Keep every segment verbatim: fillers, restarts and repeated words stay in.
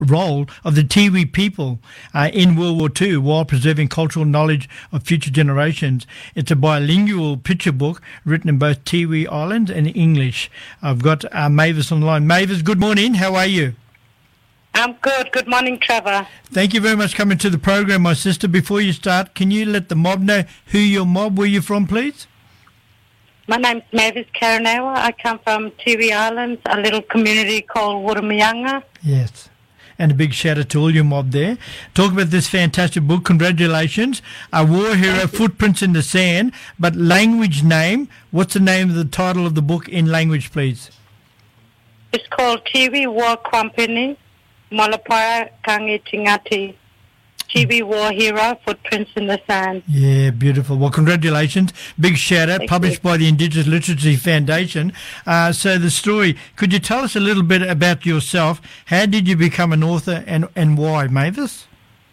role of the Tiwi people uh, in World War Two while preserving cultural knowledge of future generations. It's a bilingual picture book written in both Tiwi Islands and English. I've got uh, Mavis on the line. Mavis, good morning. How are you? I'm good. Good morning, Trevor. Thank you very much for coming to the program, my sister. Before you start, can you let the mob know who your mob, where you're from, please? My name's Mavis Karanawa. I come from Tiwi Islands, a little community called Wurrumayanga. Yes. And a big shout out to all your mob there. Talk about this fantastic book. Congratulations. A war hero, Footprints in the Sand. But language name, what's the name of the title of the book in language, please? It's called Tiwi War Company. Malapara Kangi Tingati, Tiwi War Hero, Footprints in the Sand. Yeah, beautiful. Well, congratulations. Big shout out, Thank published you. by the Indigenous Literacy Foundation. Uh, so the story, could you tell us a little bit about yourself? How did you become an author and, and why, Mavis?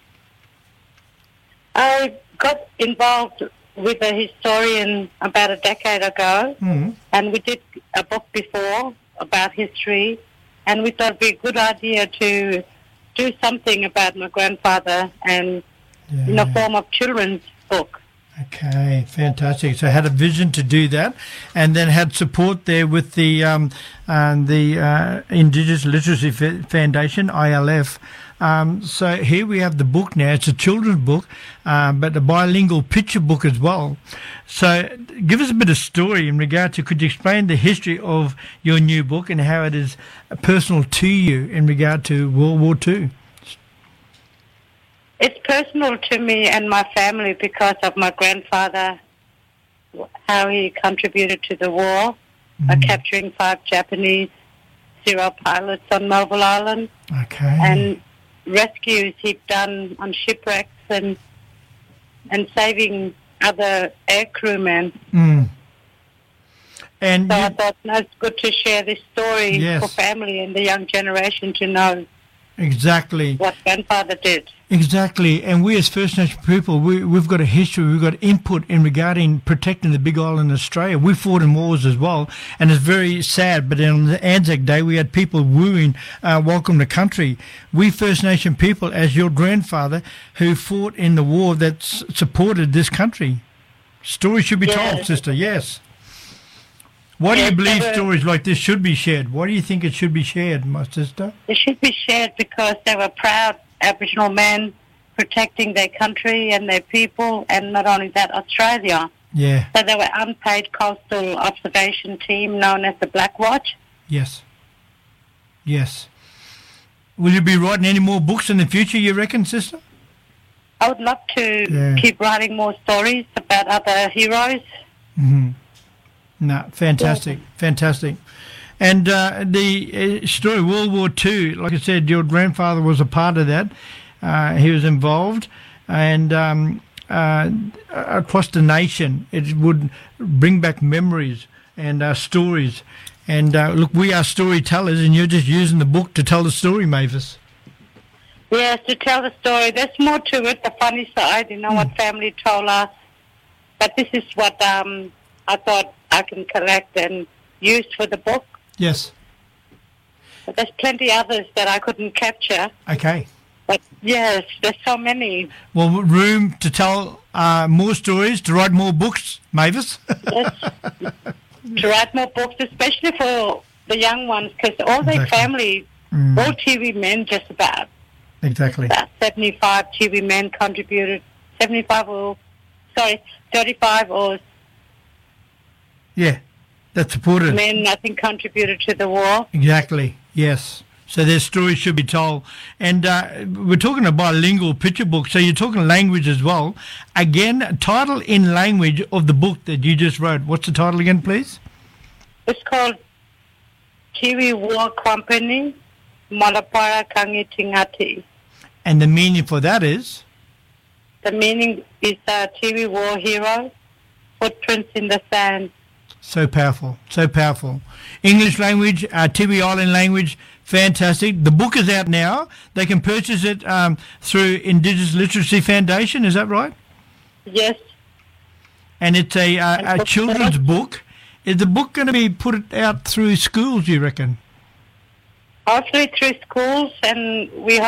I got involved with a historian about a decade ago, Mm. and we did a book before about history. And we thought it would be a good idea to do something about my grandfather and Yeah. in the form of children's book. Okay, fantastic. So had a vision to do that, and then had support there with the um, uh, the uh, Indigenous Literacy F- Foundation, I L F. Um, so here we have the book now. It's a children's book, uh, but a bilingual picture book as well. So give us a bit of story in regard to, could you explain the history of your new book and how it is personal to you in regard to World War Two? It's personal to me and my family because of my grandfather, how he contributed to the war, Mm. uh, capturing five Japanese Zero pilots on Melville Island, Okay. and rescues he'd done on shipwrecks and and saving other air crewmen. Mm. And So you- I thought, no, it's good to share this story Yes. for family and the young generation to know exactly. what grandfather did. Exactly, and we as First Nation people, we, we've got a history, we've got input in regarding protecting the Big Island of Australia. We fought in wars as well, and it's very sad, but on the Anzac Day we had people wooing, uh, welcome the country. We First Nation people, as your grandfather, who fought in the war that s- supported this country. Stories should be told, Yes. sister, yes. Why do you Yes, believe they were- stories like this should be shared? Why do you think it should be shared, my sister? It should be shared because they were proud Aboriginal men protecting their country and their people, and not only that, Australia. Yeah, So they were unpaid coastal observation team known as the Black Watch. yes. Yes. Will you be writing any more books in the future, you reckon, sister? I would love to Yeah. keep writing more stories about other heroes. Mm-hmm. No, fantastic, fantastic. And uh, the uh, story, World War Two, like I said, your grandfather was a part of that. Uh, he was involved, and um, uh, across the nation, it would bring back memories and uh, stories. And uh, look, we are storytellers, and you're just using the book to tell the story, Mavis. Yes, to tell the story. There's more to it, the funny side, you know, what family told us. But this is what um, I thought I can collect and use for the book. Yes. But there's plenty others that I couldn't capture. Okay. But yes, there's so many. Well, room to tell uh, more stories, to write more books, Mavis. Yes. To write more books, especially for the young ones, because all their Exactly. family, Mm. all T V men just about, Exactly. about seventy-five T V men contributed, seventy-five or, sorry, thirty-five or Yeah, that supported. men, I think, contributed to the war. Exactly, yes. So their stories should be told. And uh, we're talking a bilingual picture book, so you're talking language as well. Again, title in language of the book that you just wrote. What's the title again, please? It's called Tiwi War Company, Malapara Kangi Tingati. And the meaning for that is? The meaning is uh, Tiwi War Hero, Footprints in the Sand. So powerful, so powerful. English language, uh, Tiwi Island language, fantastic. The book is out now. They can purchase it um, through Indigenous Literacy Foundation, is that right? Yes. And it's a, uh, a children's book. Is the book going to be put out through schools, you reckon? hopefully through schools, and we